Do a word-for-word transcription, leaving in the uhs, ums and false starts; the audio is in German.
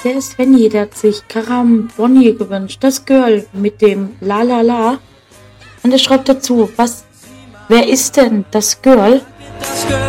der Svenny, der hat sich Karam Bonnie gewünscht. Das Girl mit dem La La La. Und er schreibt dazu, was, wer ist denn das Girl? Das Girl